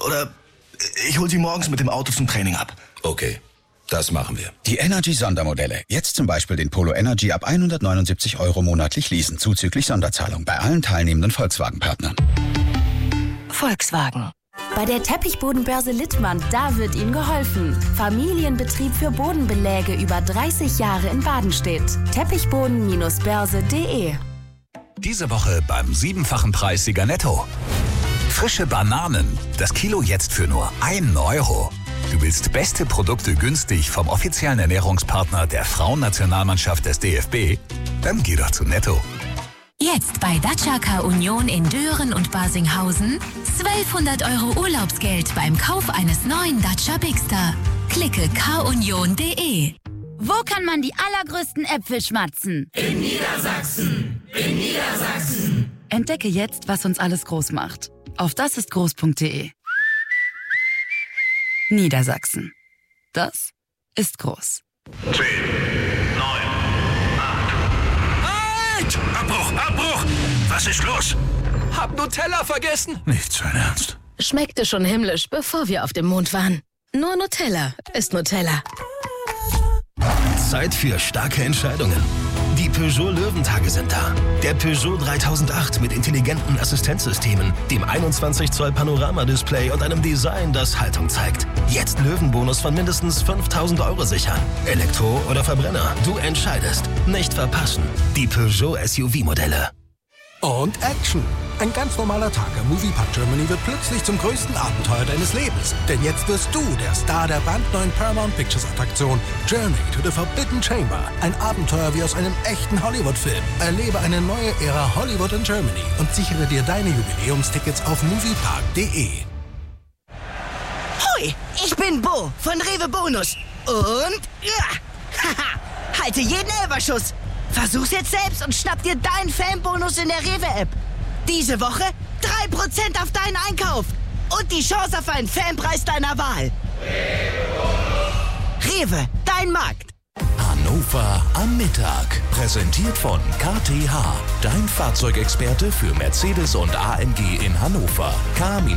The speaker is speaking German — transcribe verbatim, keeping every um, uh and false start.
Oder ich hol sie morgens mit dem Auto zum Training ab. Okay, das machen wir. Die Energy-Sondermodelle. Jetzt zum Beispiel den Polo Energy ab hundertneunundsiebzig Euro monatlich leasen, zuzüglich Sonderzahlung bei allen teilnehmenden Volkswagen-Partnern. Volkswagen. Bei der Teppichbodenbörse Littmann, da wird Ihnen geholfen. Familienbetrieb für Bodenbeläge über dreißig Jahre in Badenstedt. Teppichboden Börse punkt de. Diese Woche beim siebenfachen Preis Sieger Netto. Frische Bananen. Das Kilo jetzt für nur einen Euro. Du willst beste Produkte günstig vom offiziellen Ernährungspartner der Frauennationalmannschaft des D F B? Dann geh doch zu Netto. Jetzt bei Dacia Car Union in Düren und Barsinghausen zwölfhundert Euro Urlaubsgeld beim Kauf eines neuen Dacia Bigster. Klicke car union punkt de. Wo kann man die allergrößten Äpfel schmatzen? In Niedersachsen! In Niedersachsen! Entdecke jetzt, was uns alles groß macht. Auf dasistgroß punkt de. Niedersachsen. Das ist groß. zehn, neun, acht. Halt! Abbruch! Abbruch! Was ist los? Hab Nutella vergessen. Nicht sein Ernst. Schmeckte schon himmlisch, bevor wir auf dem Mond waren. Nur Nutella ist Nutella. Zeit für starke Entscheidungen. Die Peugeot Löwentage sind da. Der Peugeot dreitausendacht mit intelligenten Assistenzsystemen, dem einundzwanzig Zoll Panoramadisplay und einem Design, das Haltung zeigt. Jetzt Löwenbonus von mindestens fünftausend Euro sichern. Elektro oder Verbrenner, du entscheidest. Nicht verpassen. Die Peugeot S U V-Modelle. Und Action! Ein ganz normaler Tag im Moviepark Germany wird plötzlich zum größten Abenteuer deines Lebens. Denn jetzt wirst du der Star der brandneuen Paramount Pictures Attraktion Journey to the Forbidden Chamber. Ein Abenteuer wie aus einem echten Hollywood-Film. Erlebe eine neue Ära Hollywood in Germany und sichere dir deine Jubiläumstickets auf moviepark punkt de. Hoi, ich bin Bo von Rewe Bonus. Und ja, haha, halte jeden Elberschuss. Versuch's jetzt selbst und schnapp dir deinen Fanbonus in der Rewe-App. Diese Woche drei Prozent auf deinen Einkauf und die Chance auf einen Fanpreis deiner Wahl. Rewe, dein Markt. Hannover am Mittag. Präsentiert von K T H. Dein Fahrzeugexperte für Mercedes und A M G in Hannover. K